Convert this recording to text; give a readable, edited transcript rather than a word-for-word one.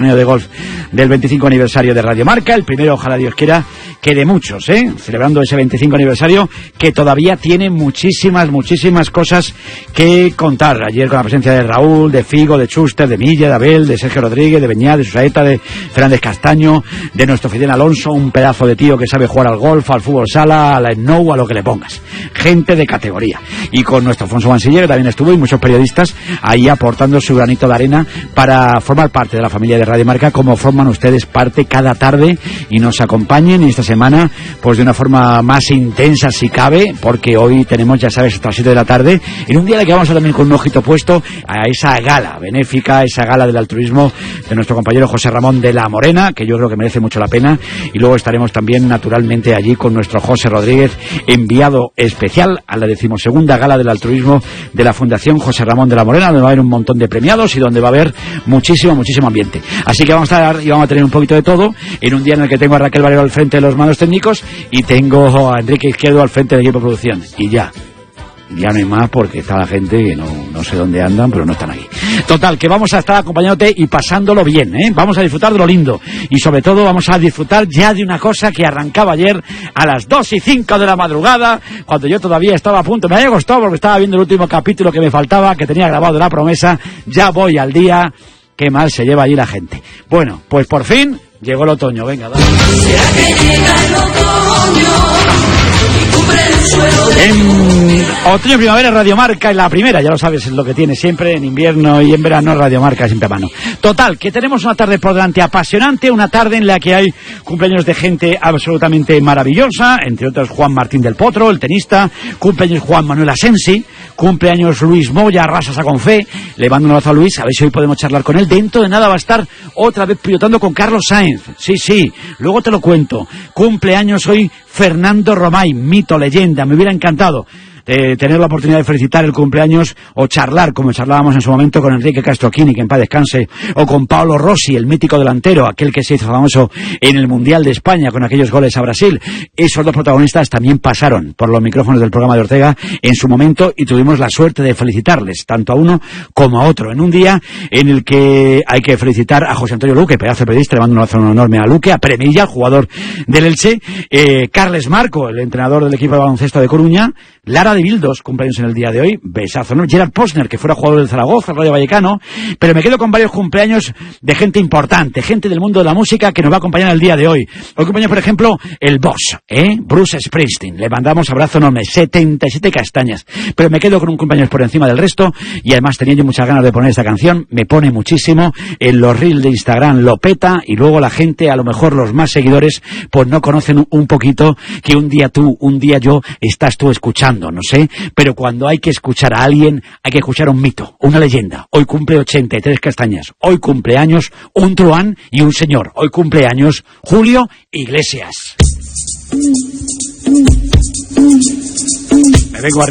torneo de golf del 25 aniversario de Radio Marca, el primero, ojalá Dios quiera, que de muchos, celebrando ese 25 aniversario, que todavía tiene muchísimas cosas que contar. Ayer con la presencia de Raúl, de Figo, de Schuster, de Milla, de Abel, de Sergio Rodríguez, de Beñat, de Susaeta, de Fernández Castaño, de nuestro Fidel Alonso, un pedazo de tío que sabe jugar al golf, al fútbol sala, a la snow, a lo que le pongas. Gente de categoría. Y con nuestro Alfonso Mansilla, que también estuvo, y muchos periodistas ahí aportando su granito de arena para formar parte de la familia de Radio Marca, como forman ustedes parte cada tarde y nos acompañen. Y esta semana, pues de una forma más intensa si cabe, porque hoy tenemos, ya sabes, hasta las 7 de la tarde, en un día en el que vamos a también con un ojito puesto a esa gala benéfica, esa gala del altruismo de nuestro compañero José Ramón de la Morena, que yo creo que merece mucho la pena. Y luego estaremos también naturalmente allí con nuestro José Rodríguez, enviado especial a la 12ª gala del altruismo de la Fundación José Ramón de la Morena, donde va a haber un montón de premiados y donde va a haber muchísimo ambiente. Así que vamos a tener un poquito de todo en un día en el que tengo a Raquel Valero al frente de los mandos técnicos y tengo a Enrique Izquierdo al frente del equipo de producción. Y ya no hay más, porque está la gente que no sé dónde andan, pero no están aquí. Total, que vamos a estar acompañándote y pasándolo bien, Vamos a disfrutar de lo lindo. Y sobre todo vamos a disfrutar ya de una cosa que arrancaba ayer a las 2:05 de la madrugada, cuando yo todavía estaba a punto. Me había costado porque estaba viendo el último capítulo que me faltaba, que tenía grabado de La Promesa. Ya voy al día. Qué mal se lleva allí la gente. Bueno, pues por fin llegó el otoño. Venga, dale. ¿Será que llega el otoño? En otoño y primavera Radio Marca en la primera, ya lo sabes, es lo que tiene siempre. En invierno y en verano Radio Marca siempre a mano. Total, que tenemos una tarde por delante apasionante, una tarde en la que hay cumpleaños de gente absolutamente maravillosa, entre otros Juan Martín del Potro, el tenista, cumpleaños Juan Manuel Asensi, cumpleaños Luis Moya, Rasas a Confé. Le mando un abrazo a Luis, a ver si hoy podemos charlar con él. Dentro de nada va a estar otra vez pilotando con Carlos Sainz. Sí, luego te lo cuento. Cumpleaños hoy Fernando Romay, mito, leyenda. Me hubiera encantado tener la oportunidad de felicitar el cumpleaños o charlar, como charlábamos en su momento, con Enrique Castroquini, que en paz descanse, o con Paolo Rossi, el mítico delantero, aquel que se hizo famoso en el Mundial de España con aquellos goles a Brasil. Esos dos protagonistas también pasaron por los micrófonos del programa de Ortega en su momento y tuvimos la suerte de felicitarles, tanto a uno como a otro, en un día en el que hay que felicitar a José Antonio Luque, pedazo de periodista. Le mando un abrazo enorme a Luque, a Premilla, el jugador del Elche, Carles Marco, el entrenador del equipo de baloncesto de Coruña, Lara de Bildos, cumpleaños en el día de hoy, besazo, ¿no? Gerard Posner, que fuera jugador del Zaragoza, el Rayo Vallecano, pero me quedo con varios cumpleaños de gente importante, gente del mundo de la música que nos va a acompañar el día de hoy. Hoy cumpleaños, por ejemplo, el boss, Bruce Springsteen, le mandamos abrazo enorme, 77 castañas, pero me quedo con un cumpleaños por encima del resto, y además tenía yo muchas ganas de poner esta canción, me pone muchísimo, en los reels de Instagram lo peta, y luego la gente, a lo mejor los más seguidores, pues no conocen un poquito que un día tú, un día yo, estás tú escuchando, no sé, pero cuando hay que escuchar a alguien, hay que escuchar a un mito, una leyenda. Hoy cumple 83 castañas, hoy cumpleaños un truán y un señor, hoy cumpleaños Julio Iglesias. Me vengo arriba.